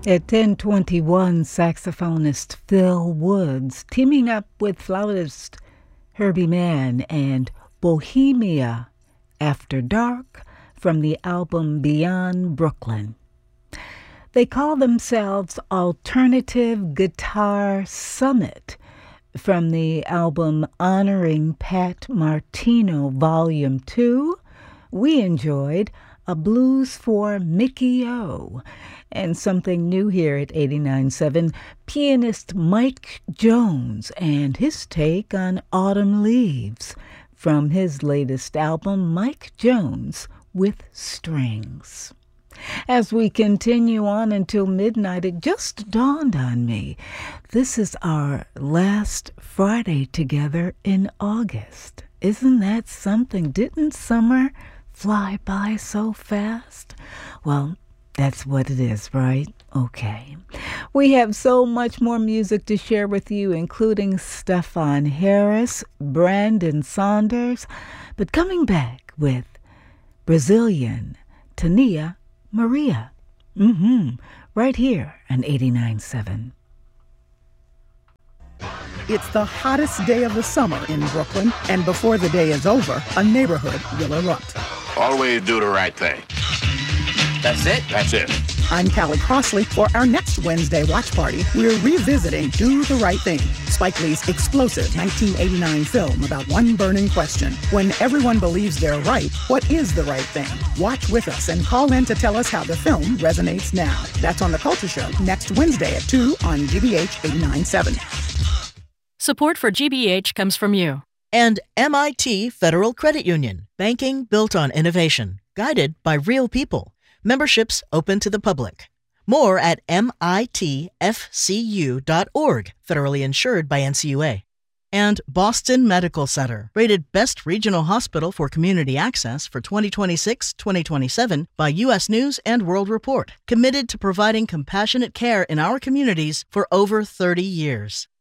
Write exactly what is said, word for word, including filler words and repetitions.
At ten twenty-one, saxophonist Phil Woods teaming up with flautist Herbie Mann and Bohemia After Dark from the album Beyond Brooklyn. They call themselves Alternative Guitar Summit from the album Honoring Pat Martino Volume two. We enjoyed A Blues for Mickey O. And something new here at eighty-nine point seven, pianist Mike Jones and his take on Autumn Leaves from his latest album, Mike Jones with Strings. As we continue on until midnight, it just dawned on me, this is our last Friday together in August. Isn't that something? Didn't summer fly by so fast? Well, that's what it is, right? Okay. We have so much more music to share with you, including Stefan Harris, Brandon Saunders, but coming back with Brazilian Tania Maria. Mm-hmm. Right here on eighty-nine point seven. It's the hottest day of the summer in Brooklyn, and before the day is over, a neighborhood will erupt. Always do the right thing. That's it? That's it. I'm Callie Crossley. For our next Wednesday watch party, we're revisiting Do the Right Thing, Spike Lee's explosive nineteen eighty-nine film about one burning question. When everyone believes they're right, what is the right thing? Watch with us and call in to tell us how the film resonates now. That's on The Culture Show next Wednesday at two on G B H eighty-nine point seven. Support for G B H comes from you. And M I T Federal Credit Union. Banking built on innovation. Guided by real people. Memberships open to the public. More at M I T F C U dot org, federally insured by N C U A. And Boston Medical Center, rated Best Regional Hospital for Community Access for twenty twenty-six twenty twenty-seven by U S News and World Report. Committed to providing compassionate care in our communities for over thirty years.